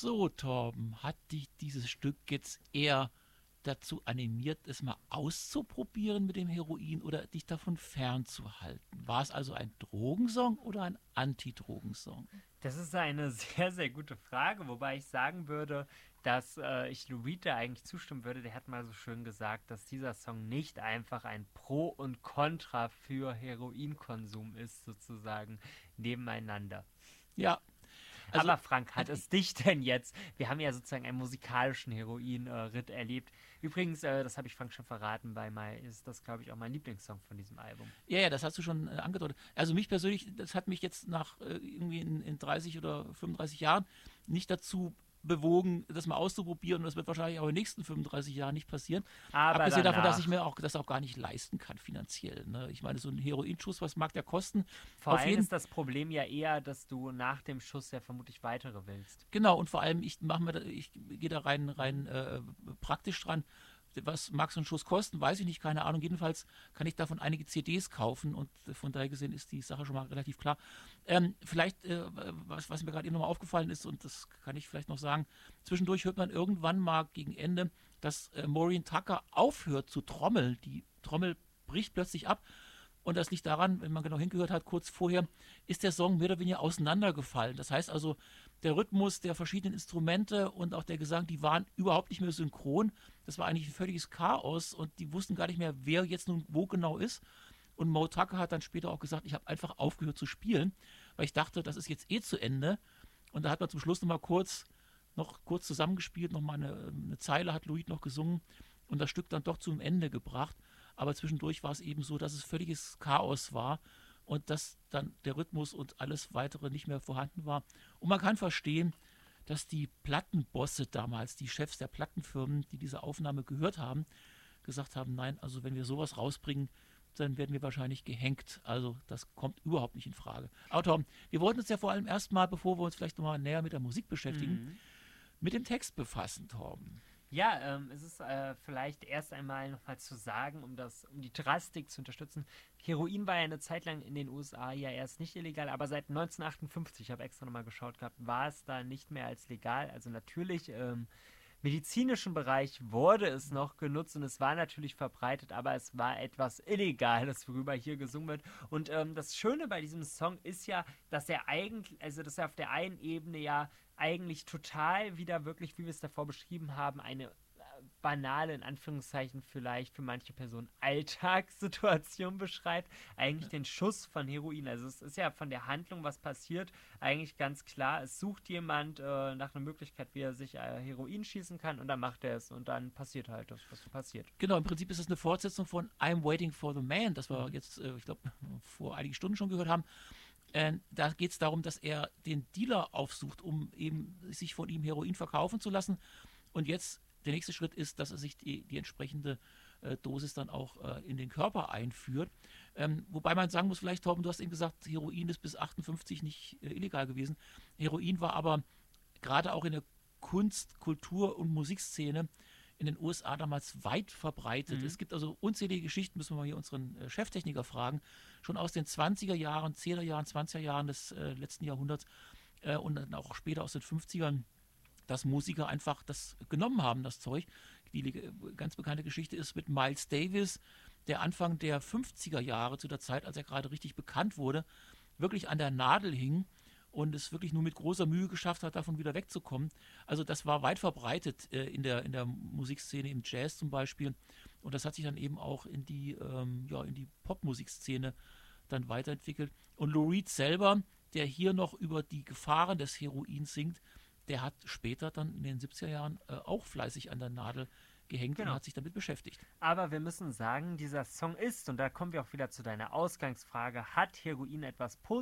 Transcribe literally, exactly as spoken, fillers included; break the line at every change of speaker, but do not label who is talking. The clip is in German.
so, Torben, hat dich dieses Stück jetzt eher dazu animiert, es mal auszuprobieren mit dem Heroin oder dich davon fernzuhalten? War es also ein Drogensong oder ein Anti-Drogensong?
Das ist eine sehr, sehr gute Frage, wobei ich sagen würde, dass äh, ich Lou Reed da eigentlich zustimmen würde. Der hat mal so schön gesagt, dass dieser Song nicht einfach ein Pro und Contra für Heroinkonsum ist, sozusagen nebeneinander.
Ja, also
Aber Frank, hat
hat,
es dich denn jetzt? Wir haben ja sozusagen einen musikalischen Heroin-Ritt erlebt. Übrigens, äh, das habe ich Frank schon verraten, bei Mai ist das, glaube ich, auch mein Lieblingssong von diesem Album.
ja, ja, das hast du schon äh, angedeutet. Also mich persönlich, das hat mich jetzt nach äh, irgendwie in, in dreißig oder fünfunddreißig Jahren nicht dazu bewogen, das mal auszuprobieren. Und das wird wahrscheinlich auch in den nächsten fünfunddreißig Jahren nicht passieren.
Aber
Abgesehen davon, dass ich
danach.
mir auch das auch gar nicht leisten kann finanziell. Ne? Ich meine, so ein Heroinschuss, was mag der kosten?
Vor
Auf
allem
jeden
ist das Problem ja eher, dass du nach dem Schuss ja vermutlich weitere willst.
Genau, und vor allem, ich mache mir da, ich gehe da rein,
Mhm.
rein äh, praktisch dran. Was mag so ein Schuss kosten? Weiß ich nicht, keine Ahnung. Jedenfalls kann ich davon einige C Ds kaufen und von daher gesehen ist die Sache schon mal relativ klar. Ähm, vielleicht, äh, was, was mir gerade eben nochmal aufgefallen ist, und das kann ich vielleicht noch sagen, zwischendurch hört man irgendwann mal gegen Ende, dass äh, Maureen Tucker aufhört zu trommeln. Die Trommel bricht plötzlich ab und das liegt daran, wenn man genau hingehört hat, kurz vorher ist der Song mehr oder weniger auseinandergefallen. Das heißt also, der Rhythmus der verschiedenen Instrumente und auch der Gesang, die waren überhaupt nicht mehr synchron. Das war eigentlich ein völliges Chaos und die wussten gar nicht mehr, wer jetzt nun wo genau ist. Und Mo Tucker hat dann später auch gesagt, ich habe einfach aufgehört zu spielen, weil ich dachte, das ist jetzt eh zu Ende. Und da hat man zum Schluss nochmal kurz, noch kurz zusammengespielt, nochmal eine, eine Zeile hat Louis noch gesungen und das Stück dann doch zum Ende gebracht. Aber zwischendurch war es eben so, dass es völliges Chaos war und dass dann der Rhythmus und alles weitere nicht mehr vorhanden war. Und man kann verstehen, dass die Plattenbosse damals, die Chefs der Plattenfirmen, die diese Aufnahme gehört haben, gesagt haben, nein, also wenn wir sowas rausbringen, dann werden wir wahrscheinlich gehängt. Also das kommt überhaupt nicht in Frage. Aber Tom, wir wollten uns ja vor allem erstmal, bevor wir uns vielleicht nochmal näher mit der Musik beschäftigen,
Mhm.
mit dem Text befassen, Torben.
Ja, ähm, es ist äh, vielleicht erst einmal nochmal zu sagen, um das, um die Drastik zu unterstützen. Heroin war ja eine Zeit lang in den U S A ja erst nicht illegal, aber seit neunzehnhundertachtundfünfzig, ich habe extra nochmal geschaut gehabt, war es da nicht mehr als legal. Also natürlich ähm, medizinischen Bereich wurde es noch genutzt und es war natürlich verbreitet, aber es war etwas Illegales, worüber hier gesungen wird. Und ähm, das Schöne bei diesem Song ist ja, dass er eigentlich, also dass er auf der einen Ebene ja eigentlich total wieder wirklich, wie wir es davor beschrieben haben, eine banale, in Anführungszeichen vielleicht für manche Personen Alltagssituation beschreibt, eigentlich den Schuss von Heroin. Also es ist ja von der Handlung, was passiert, eigentlich ganz klar. Es sucht jemand äh, nach einer Möglichkeit, wie er sich äh, Heroin schießen kann und dann macht er es und dann passiert halt das, was so passiert.
Genau, im Prinzip ist es eine Fortsetzung von I'm Waiting for the Man, das wir
Mhm.
jetzt, äh, ich glaube, vor einigen Stunden schon gehört haben. Äh, da geht es darum, dass er den Dealer aufsucht, um eben sich von ihm Heroin verkaufen zu lassen. Und jetzt der nächste Schritt ist, dass er sich die, die entsprechende äh, Dosis dann auch äh, in den Körper einführt. Ähm, wobei man sagen muss, vielleicht, Torben, du hast eben gesagt, Heroin ist bis achtundfünfzig nicht äh, illegal gewesen. Heroin war aber gerade auch in der Kunst-, Kultur- und Musikszene in den U S A damals weit verbreitet.
Mhm.
Es gibt also unzählige Geschichten, müssen wir mal hier unseren äh, Cheftechniker fragen, schon aus den zwanziger Jahren, zehner Jahren, zwanziger Jahren des äh, letzten Jahrhunderts äh, und dann auch später aus den fünfzigern, dass Musiker einfach das genommen haben, das Zeug. Die äh, ganz bekannte Geschichte ist mit Miles Davis, der Anfang der fünfziger Jahre, zu der Zeit, als er gerade richtig bekannt wurde, wirklich an der Nadel hing und es wirklich nur mit großer Mühe geschafft hat, davon wieder wegzukommen. Also das war weit verbreitet äh, in, der, in der Musikszene, im Jazz zum Beispiel. Und das hat sich dann eben auch in die, ähm, ja, in die Popmusikszene dann weiterentwickelt. Und Lou Reed selber, der hier noch über die Gefahren des Heroins singt, der hat später dann in den siebziger Jahren äh, auch fleißig an der Nadel gehängt und
Genau.
hat sich damit beschäftigt.
Aber wir müssen sagen, dieser Song ist, und da kommen wir auch wieder zu deiner Ausgangsfrage, hat Heroin etwas Positives